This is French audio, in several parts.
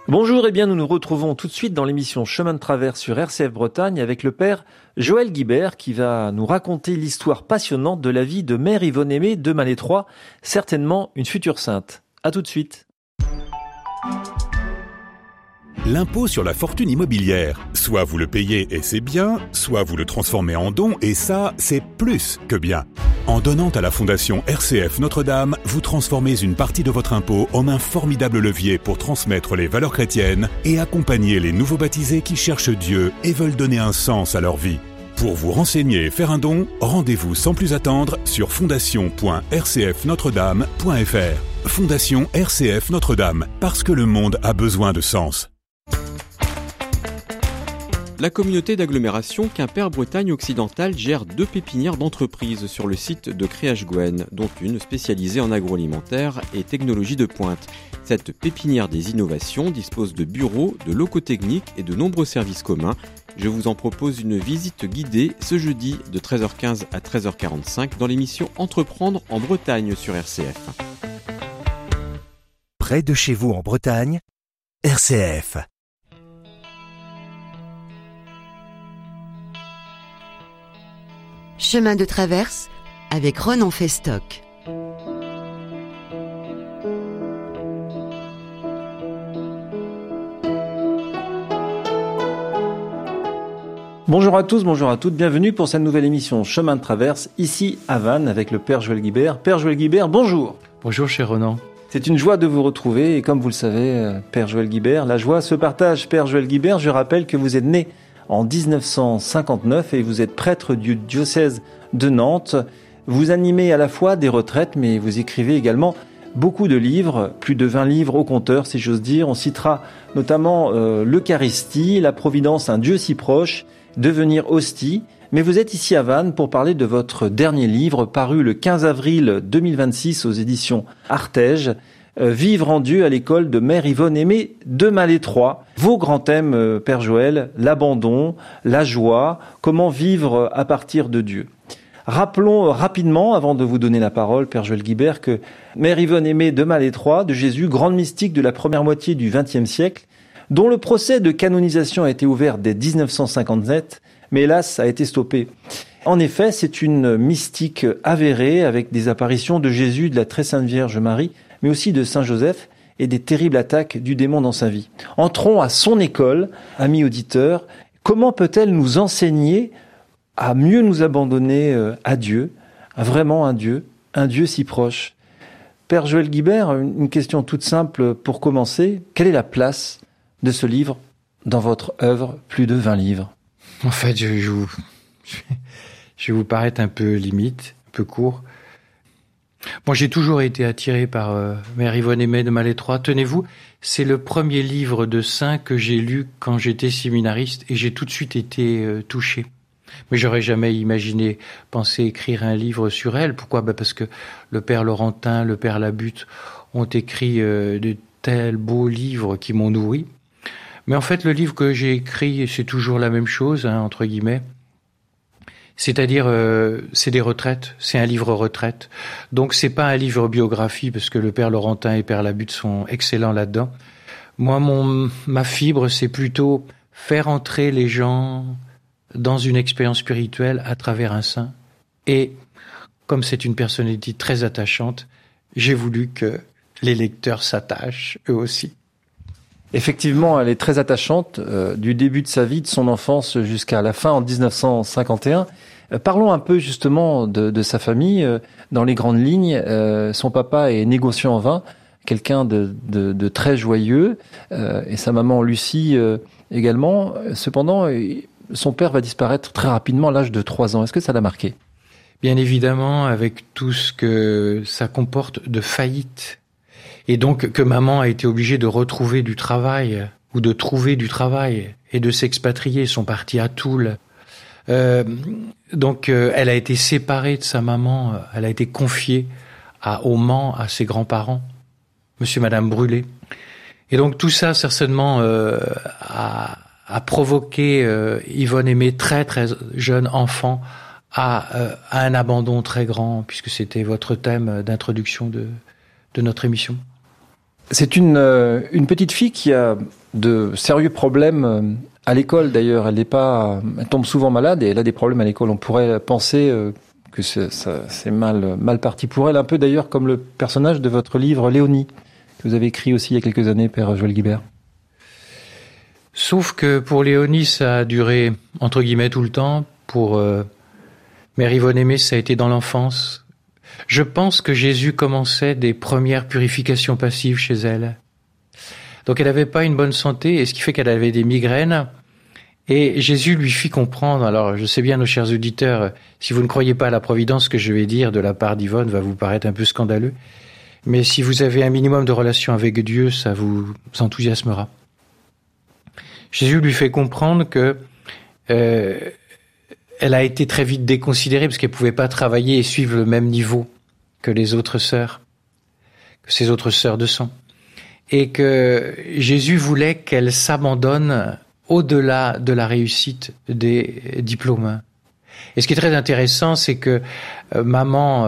Bonjour, et bien nous nous retrouvons tout de suite dans l'émission Chemin de Traverse sur RCF Bretagne avec le père Joël Guibert qui va nous raconter l'histoire passionnante de la vie de Mère Yvonne Aimée de Malétroit, certainement une future sainte. À tout de suite. L'impôt sur la fortune immobilière. Soit vous le payez et c'est bien, soit vous le transformez en don et ça, c'est plus que bien. En donnant à la Fondation RCF Notre-Dame, vous transformez une partie de votre impôt en un formidable levier pour transmettre les valeurs chrétiennes et accompagner les nouveaux baptisés qui cherchent Dieu et veulent donner un sens à leur vie. Pour vous renseigner et faire un don, rendez-vous sans plus attendre sur fondation.rcfnotredame.fr. Fondation RCF Notre-Dame, parce que le monde a besoin de sens. La communauté d'agglomération Quimper-Bretagne occidentale gère 2 pépinières d'entreprises sur le site de Créache-Gouenne, dont une spécialisée en agroalimentaire et technologie de pointe. Cette pépinière des innovations dispose de bureaux, de locaux techniques et de nombreux services communs. Je vous en propose une visite guidée ce jeudi de 13h15 à 13h45 dans l'émission Entreprendre en Bretagne sur RCF. Près de chez vous en Bretagne, RCF. Chemin de traverse avec Ronan Festoc. Bonjour à tous, bonjour à toutes, bienvenue pour cette nouvelle émission Chemin de Traverse, ici à Vannes avec le père Joël Guibert. Père Joël Guibert, bonjour. Bonjour cher Ronan. C'est une joie de vous retrouver et comme vous le savez, père Joël Guibert, la joie se partage. Père Joël Guibert, je rappelle que vous êtes né en 1959 et vous êtes prêtre du diocèse de Nantes. Vous animez à la fois des retraites, mais vous écrivez également beaucoup de livres, plus de 20 livres au compteur, si j'ose dire. On citera notamment l'Eucharistie, la Providence, un Dieu si proche, Devenir hostie. Mais vous êtes ici à Vannes pour parler de votre dernier livre, paru le 15 avril 2026 aux éditions Artege, Vivre en Dieu à l'école de Mère Yvonne Aimée de Malétroit. Vos grands thèmes, Père Joël, l'abandon, la joie, comment vivre à partir de Dieu. Rappelons rapidement, avant de vous donner la parole, Père Joël Guibert, que Mère Yvonne Aimée de Malétroit, de Jésus, grande mystique de la première moitié du XXe siècle, dont le procès de canonisation a été ouvert dès 1957, mais hélas a été stoppé. En effet, c'est une mystique avérée avec des apparitions de Jésus, de la très sainte Vierge Marie, mais aussi de Saint Joseph et des terribles attaques du démon dans sa vie. Entrons à son école, amis auditeurs. Comment peut-elle nous enseigner à mieux nous abandonner à Dieu, à vraiment un Dieu si proche? Père Joël Guibert, une question toute simple pour commencer. Quelle est la place de ce livre dans votre œuvre, plus de 20 livres? En fait, je vais vous paraître un peu limite, un peu court. Bon, j'ai toujours été attiré par Mère Yvonne Aimée de Malétroit. Tenez-vous, c'est le premier livre de saint que j'ai lu quand j'étais séminariste et j'ai tout de suite été touché. Mais j'aurais jamais pensé écrire un livre sur elle. Pourquoi ? Parce que le père Laurentin, le père Labutte ont écrit de tels beaux livres qui m'ont nourri. Mais en fait, le livre que j'ai écrit, c'est toujours la même chose, entre guillemets. C'est-à-dire, c'est des retraites, c'est un livre retraite. Donc, c'est pas un livre biographie, parce que le père Laurentin et père Labutte sont excellents là-dedans. Moi, ma fibre, c'est plutôt faire entrer les gens dans une expérience spirituelle à travers un saint. Et, comme c'est une personnalité très attachante, j'ai voulu que les lecteurs s'attachent, eux aussi. Effectivement, elle est très attachante, du début de sa vie, de son enfance jusqu'à la fin en 1951. Parlons un peu justement de sa famille, dans les grandes lignes. Son papa est négociant en vin, quelqu'un de très joyeux, et sa maman Lucie également. Cependant, son père va disparaître très rapidement à l'âge de 3 ans. Est-ce que ça l'a marqué ? Bien évidemment, avec tout ce que ça comporte de faillite. Et donc que maman a été obligée de retrouver du travail ou de trouver du travail et de s'expatrier. Ils sont partis à Toul. Donc elle a été séparée de sa maman. Elle a été confiée au Mans à ses grands-parents, monsieur et madame Brûlé. Et donc tout ça certainement a provoqué Yvonne Aimée, très très jeune enfant, à un abandon très grand, puisque c'était votre thème d'introduction de notre émission. C'est une petite fille qui a de sérieux problèmes à l'école d'ailleurs. Elle tombe souvent malade et elle a des problèmes à l'école. On pourrait penser que c'est mal parti pour elle, un peu d'ailleurs comme le personnage de votre livre Léonie, que vous avez écrit aussi il y a quelques années, Père Joël Guibert. Sauf que pour Léonie, ça a duré entre guillemets tout le temps. Pour Mère Yvonne Aimée, ça a été dans l'enfance. Je pense que Jésus commençait des premières purifications passives chez elle. Donc elle n'avait pas une bonne santé, et ce qui fait qu'elle avait des migraines. Et Jésus lui fit comprendre, alors je sais bien, nos chers auditeurs, si vous ne croyez pas à la providence, ce que je vais dire de la part d'Yvonne va vous paraître un peu scandaleux. Mais si vous avez un minimum de relation avec Dieu, ça vous enthousiasmera. Jésus lui fait comprendre que elle a été très vite déconsidérée parce qu'elle pouvait pas travailler et suivre le même niveau que les autres sœurs, que ses autres sœurs de sang. Et que Jésus voulait qu'elle s'abandonne au-delà de la réussite des diplômes. Et ce qui est très intéressant, c'est que la maman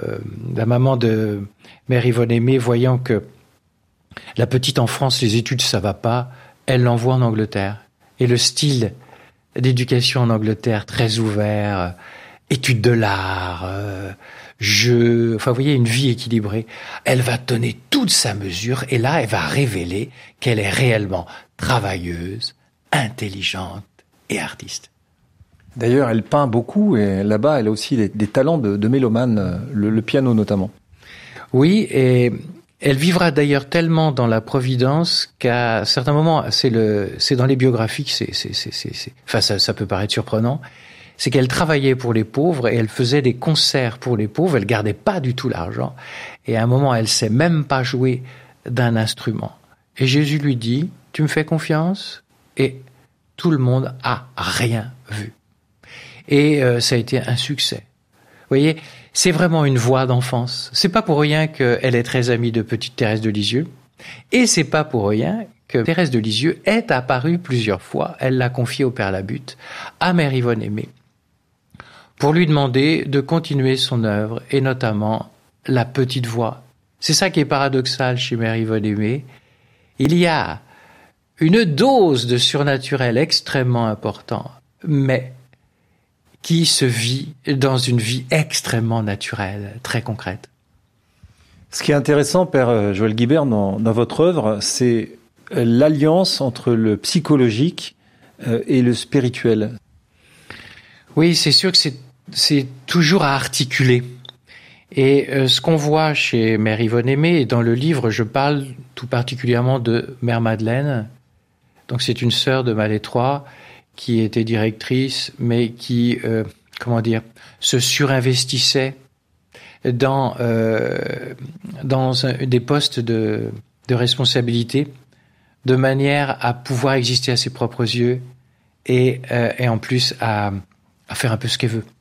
de Mère Yvonne Aimée, voyant que la petite en France, les études, ça va pas, elle l'envoie en Angleterre. Et le style d'éducation en Angleterre, très ouvert, études de l'art, jeux, enfin vous voyez, une vie équilibrée. Elle va donner toute sa mesure et là, elle va révéler qu'elle est réellement travailleuse, intelligente et artiste. D'ailleurs, elle peint beaucoup et là-bas, elle a aussi des talents de mélomane, le piano notamment. Oui, et elle vivra d'ailleurs tellement dans la providence qu'à certains moments, c'est dans les biographies que ça peut paraître surprenant, c'est qu'elle travaillait pour les pauvres et elle faisait des concerts pour les pauvres, elle gardait pas du tout l'argent. Et à un moment, elle sait même pas jouer d'un instrument. Et Jésus lui dit, tu me fais confiance? Et tout le monde a rien vu. Et ça a été un succès. Vous voyez, c'est vraiment une voix d'enfance. C'est pas pour rien qu'elle est très amie de petite Thérèse de Lisieux. Et c'est pas pour rien que Thérèse de Lisieux est apparue plusieurs fois. Elle l'a confiée au Père Labutte, à Mère Yvonne Aimée, pour lui demander de continuer son œuvre, et notamment la petite voix. C'est ça qui est paradoxal chez Mère Yvonne Aimée. Il y a une dose de surnaturel extrêmement importante, mais qui se vit dans une vie extrêmement naturelle, très concrète. Ce qui est intéressant, Père Joël Guibert, dans votre œuvre, c'est l'alliance entre le psychologique et le spirituel. Oui, c'est sûr que c'est toujours à articuler. Et ce qu'on voit chez Mère Yvonne Aimée, et dans le livre, je parle tout particulièrement de Mère Madeleine. Donc c'est une sœur de Malétroit qui était directrice, mais qui, se surinvestissait dans des postes de responsabilité, de manière à pouvoir exister à ses propres yeux et en plus à faire un peu ce qu'elle veut.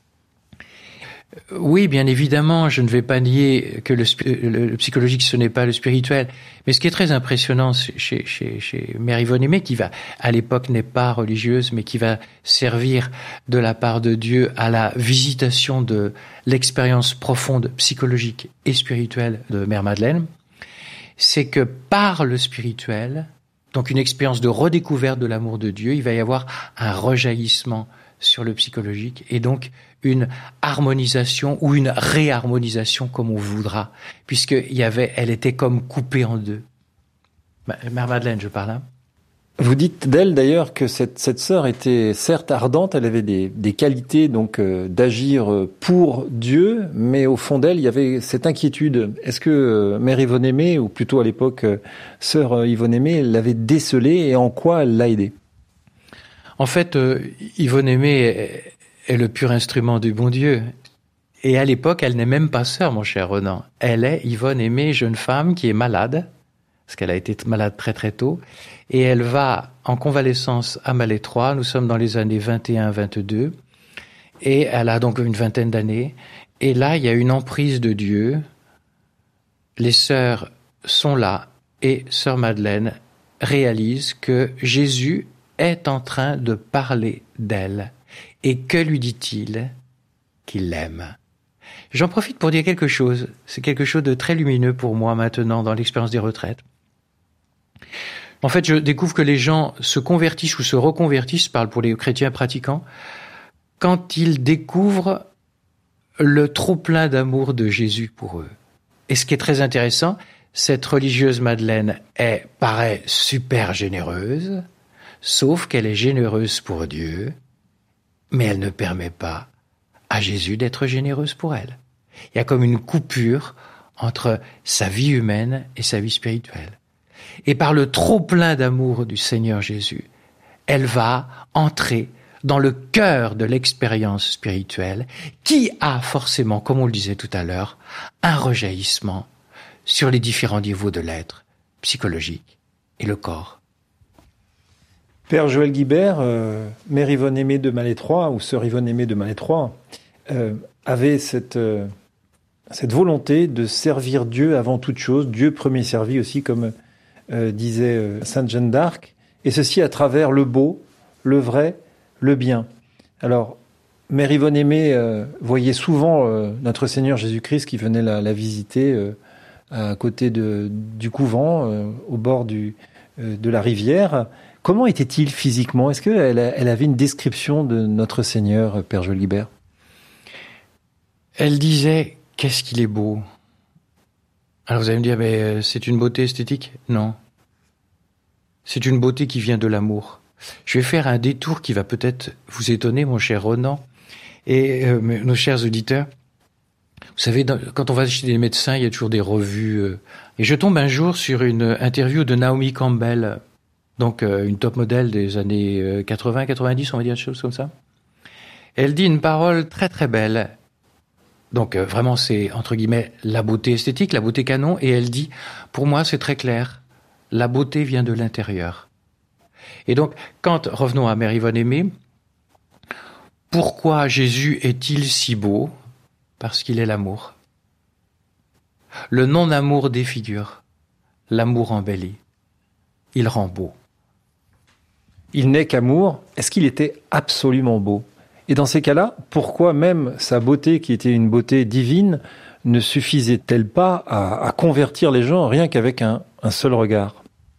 Oui, bien évidemment, je ne vais pas nier que le psychologique, ce n'est pas le spirituel. Mais ce qui est très impressionnant chez Mère Yvonne Aimée, qui à l'époque n'est pas religieuse, mais qui va servir de la part de Dieu à la visitation de l'expérience profonde psychologique et spirituelle de Mère Madeleine, c'est que par le spirituel, donc une expérience de redécouverte de l'amour de Dieu, il va y avoir un rejaillissement sur le psychologique et donc une harmonisation ou une réharmonisation comme on voudra, elle était comme coupée en deux. Mère Madeleine, je parle. Vous dites d'elle d'ailleurs que cette sœur était certes ardente, elle avait des qualités donc d'agir pour Dieu, mais au fond d'elle il y avait cette inquiétude. Est-ce que Mère Yvonne Aimée, ou plutôt à l'époque sœur Yvonne Aimée, l'avait décelée et en quoi elle l'a aidée? En fait, Yvonne Aimée est le pur instrument du bon Dieu. Et à l'époque, elle n'est même pas sœur, mon cher Renan. Elle est Yvonne Aimée, jeune femme qui est malade, parce qu'elle a été malade très très tôt, et elle va en convalescence à Malétroit. Nous sommes dans les années 21-22, et elle a donc une vingtaine d'années. Et là, il y a une emprise de Dieu. Les sœurs sont là, et sœur Madeleine réalise que Jésus est en train de parler d'elle. Et que lui dit-il? Qu'il l'aime. J'en profite pour dire quelque chose. C'est quelque chose de très lumineux pour moi maintenant dans l'expérience des retraites. En fait, je découvre que les gens se convertissent ou se reconvertissent, je parle pour les chrétiens pratiquants, quand ils découvrent le trop-plein d'amour de Jésus pour eux. Et ce qui est très intéressant, cette religieuse Madeleine paraît super généreuse, sauf qu'elle est généreuse pour Dieu, mais elle ne permet pas à Jésus d'être généreuse pour elle. Il y a comme une coupure entre sa vie humaine et sa vie spirituelle. Et par le trop-plein d'amour du Seigneur Jésus, elle va entrer dans le cœur de l'expérience spirituelle qui a forcément, comme on le disait tout à l'heure, un rejaillissement sur les différents niveaux de l'être psychologique et le corps. Père Joël Guibert, Mère Yvonne Aimée de Malétroit, ou Sœur Yvonne Aimée de Malétroit, avait cette volonté de servir Dieu avant toute chose, Dieu premier servi aussi, comme disait Sainte Jeanne d'Arc, et ceci à travers le beau, le vrai, le bien. Alors, Mère Yvonne Aimée voyait souvent notre Seigneur Jésus-Christ qui venait la visiter à côté du couvent, au bord de la rivière. Comment était-il physiquement? Est-ce qu'elle avait une description de notre Seigneur, Père Joël Guibert? Elle disait, qu'est-ce qu'il est beau. Alors vous allez me dire, mais c'est une beauté esthétique? Non. C'est une beauté qui vient de l'amour. Je vais faire un détour qui va peut-être vous étonner, mon cher Ronan, et nos chers auditeurs. Vous savez, quand on va chez des médecins, il y a toujours des revues. Et je tombe un jour sur une interview de Naomi Campbell, donc une top modèle des années 80-90, on va dire, des choses comme ça. Elle dit une parole très très belle. Donc vraiment, c'est, entre guillemets, la beauté esthétique, la beauté canon. Et elle dit, pour moi, c'est très clair, la beauté vient de l'intérieur. Et donc, revenons à Mère Yvonne Aimée, pourquoi Jésus est-il si beau? Parce qu'il est l'amour. Le non-amour défigure, l'amour embellit. Il rend beau. Il n'est qu'amour. Est-ce qu'il était absolument beau? Et dans ces cas-là, pourquoi même sa beauté, qui était une beauté divine, ne suffisait-elle pas à convertir les gens rien qu'avec un seul regard?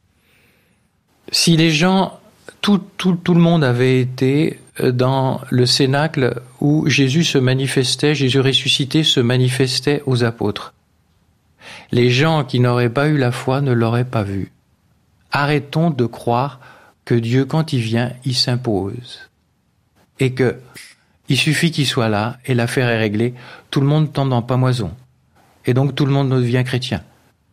Si les gens, tout le monde avait été dans le cénacle où Jésus se manifestait, Jésus ressuscité se manifestait aux apôtres. Les gens qui n'auraient pas eu la foi ne l'auraient pas vu. Arrêtons de croire que Dieu, quand il vient, il s'impose. Et que il suffit qu'il soit là et l'affaire est réglée, tout le monde tombe en pamoison. Et donc tout le monde devient chrétien.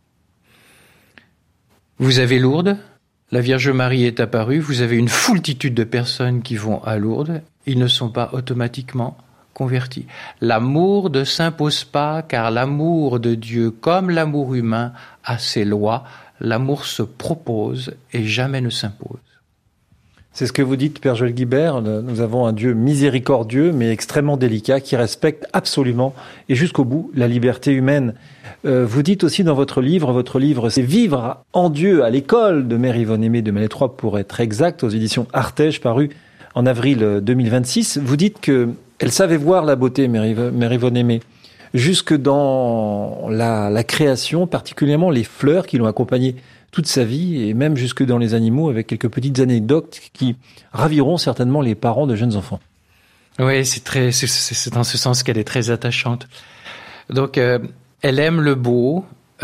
Vous avez Lourdes, la Vierge Marie est apparue, vous avez une foultitude de personnes qui vont à Lourdes, ils ne sont pas automatiquement convertis. L'amour ne s'impose pas, car l'amour de Dieu, comme l'amour humain, a ses lois. L'amour se propose et jamais ne s'impose. C'est ce que vous dites, Père Joël Guibert. Nous avons un Dieu miséricordieux, mais extrêmement délicat, qui respecte absolument et jusqu'au bout la liberté humaine. Vous dites aussi dans votre livre, c'est Vivre en Dieu à l'école de Mère Yvonne Aimée de Malétroit, pour être exact, aux éditions Artege, paru en avril 2026. Vous dites que elle savait voir la beauté, Mère Yvonne Aimée, jusque dans la création, particulièrement les fleurs qui l'ont accompagnée toute sa vie, et même jusque dans les animaux, avec quelques petites anecdotes qui raviront certainement les parents de jeunes enfants. Oui, c'est dans ce sens qu'elle est très attachante. Donc, elle aime le beau.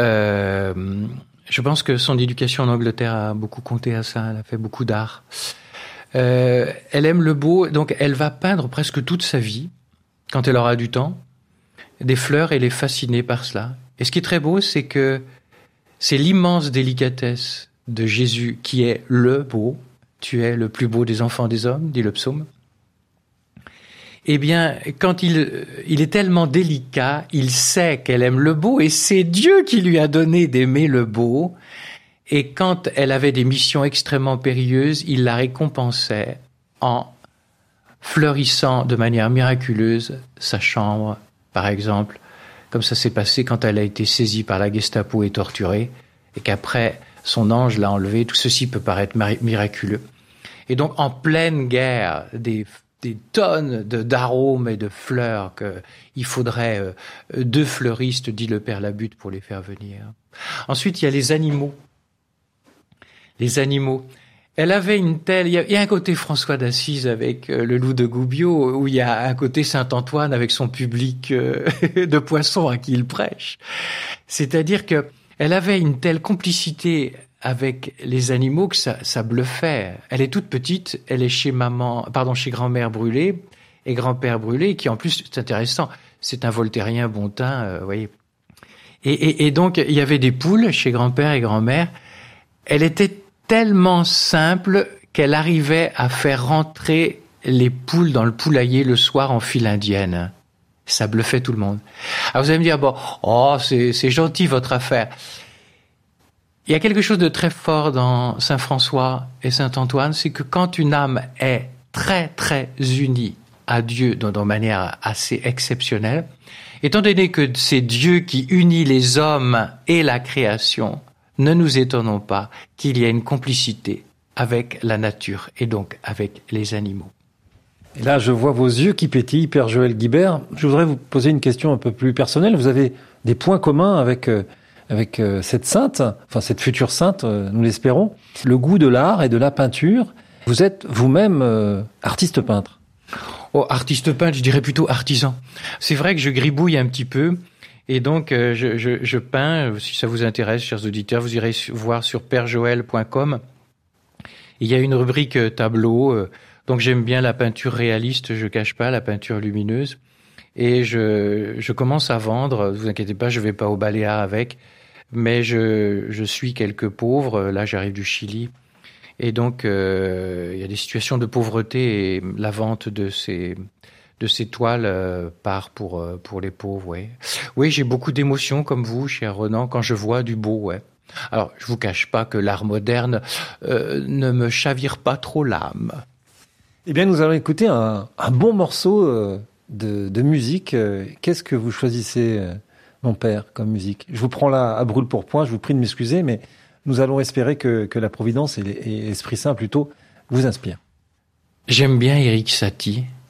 Je pense que son éducation en Angleterre a beaucoup compté à ça. Elle a fait beaucoup d'art. Elle aime le beau, donc elle va peindre presque toute sa vie, quand elle aura du temps, des fleurs, et elle est fascinée par cela. Et ce qui est très beau, c'est que c'est l'immense délicatesse de Jésus qui est le beau. Tu es le plus beau des enfants des hommes, dit le psaume. Eh bien, quand il est tellement délicat, il sait qu'elle aime le beau, et c'est Dieu qui lui a donné d'aimer le beau. Et quand elle avait des missions extrêmement périlleuses, il la récompensait en fleurissant de manière miraculeuse sa chambre, par exemple, comme ça s'est passé quand elle a été saisie par la Gestapo et torturée, et qu'après son ange l'a enlevée. Tout ceci peut paraître miraculeux. Et donc, en pleine guerre, des tonnes d'arômes et de fleurs qu'il faudrait 2 fleuristes, dit le père Labutte, pour les faire venir. Ensuite, il y a les animaux. les animaux. Elle avait une telle... Il y a un côté François d'Assise avec le loup de Goubiot, où il y a un côté Saint-Antoine avec son public de poissons à qui il prêche. C'est-à-dire que elle avait une telle complicité avec les animaux que ça bluffait. Elle est toute petite, elle est chez grand-mère Brûlé et grand-père Brûlé, qui en plus, c'est intéressant, c'est un voltairien bon teint, vous voyez. Et donc, il y avait des poules chez grand-père et grand-mère. Elle était tellement simple qu'elle arrivait à faire rentrer les poules dans le poulailler le soir en file indienne. Ça bluffait tout le monde. Alors vous allez me dire, c'est gentil votre affaire. Il y a quelque chose de très fort dans Saint-François et Saint-Antoine, c'est que quand une âme est très très unie à Dieu d'une manière assez exceptionnelle, étant donné que c'est Dieu qui unit les hommes et la création, ne nous étonnons pas qu'il y ait une complicité avec la nature et donc avec les animaux. Et là, je vois vos yeux qui pétillent, Père Joël Guibert. Je voudrais vous poser une question un peu plus personnelle. Vous avez des points communs avec cette sainte, enfin cette future sainte, nous l'espérons. Le goût de l'art et de la peinture. Vous êtes vous-même artiste peintre. Oh, artiste peintre, je dirais plutôt artisan. C'est vrai que je gribouille un petit peu. Et donc, je peins. Si ça vous intéresse, chers auditeurs, vous irez voir sur perjoël.com. Il y a une rubrique tableau. Donc, j'aime bien la peinture réaliste, je cache pas, la peinture lumineuse. Et je commence à vendre. Ne vous inquiétez pas, je vais pas au Baléares avec. Mais je suis quelques pauvres. Là, j'arrive du Chili. Et donc, il y a des situations de pauvreté et la vente de ces toiles part pour les pauvres, ouais. Oui, j'ai beaucoup d'émotions comme vous, cher Renan, quand je vois du beau, ouais. Alors, je vous cache pas que l'art moderne ne me chavire pas trop l'âme. Eh bien, nous allons écouter un bon morceau de musique. Qu'est-ce que vous choisissez, mon père, comme musique? Je vous prends là à brûle-pourpoint, je vous prie de m'excuser, mais nous allons espérer que la Providence et l'Esprit Saint, plutôt, vous inspirent. J'aime bien Éric Satie.